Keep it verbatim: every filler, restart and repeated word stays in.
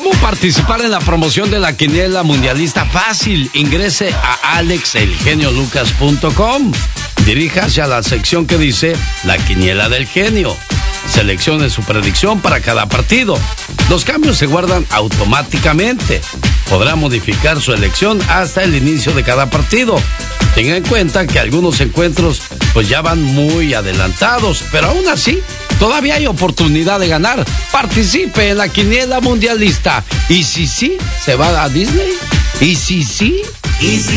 ¿Cómo participar en la promoción de la quiniela mundialista? Fácil, ingrese a alex el genio lucas punto com. Diríjase a la sección que dice La Quiniela del Genio. Seleccione su predicción para cada partido. Los cambios se guardan automáticamente. Podrá modificar su elección hasta el inicio de cada partido. Tenga en cuenta que algunos encuentros pues ya van muy adelantados, pero aún así todavía hay oportunidad de ganar. Participe en la quiniela mundialista. ¿Y si sí, se va a Disney? ¿Y si sí? ¿Y si